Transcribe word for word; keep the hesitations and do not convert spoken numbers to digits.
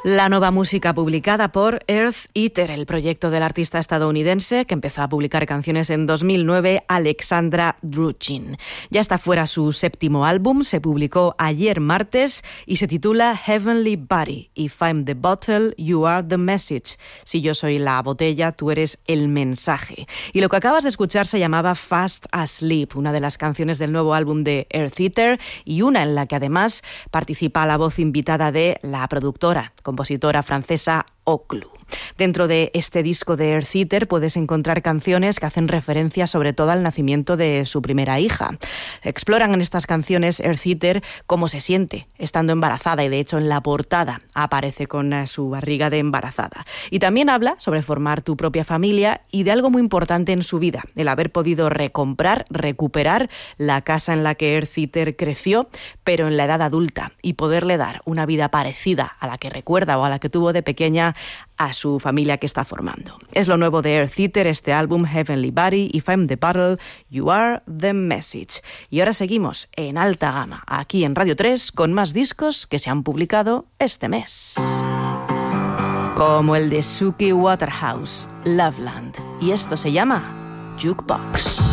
La nueva música publicada por Earth Eater, el proyecto del artista estadounidense que empezó a publicar canciones en dos mil nueve, Alexandra Drugin. Ya está fuera su séptimo álbum, se publicó ayer martes y se titula Heavenly Body. If I'm the bottle, you are the message. Si yo soy la botella, tú eres el mensaje. Y lo que acabas de escuchar se llamaba Fast Asleep, una de las canciones del nuevo álbum de Earth Eater y una en la que además participa la voz invitada de la productora, compositora francesa Oclu. Dentro de este disco de Earth Eater puedes encontrar canciones que hacen referencia sobre todo al nacimiento de su primera hija. Exploran en estas canciones Earth Eater cómo se siente estando embarazada y de hecho en la portada aparece con su barriga de embarazada. Y también habla sobre formar tu propia familia y de algo muy importante en su vida, el haber podido recomprar, recuperar la casa en la que Earth Eater creció, pero en la edad adulta, y poderle dar una vida parecida a la que recuerda o a la que tuvo de pequeña a su familia que está formando. Es lo nuevo de Earth Eater, este álbum Heavenly Body, If I'm the Bottle, You Are the Message. Y ahora seguimos en alta gama, aquí en Radio tres, con más discos que se han publicado este mes. Como el de Suki Waterhouse, Loveland. Y esto se llama Jukebox.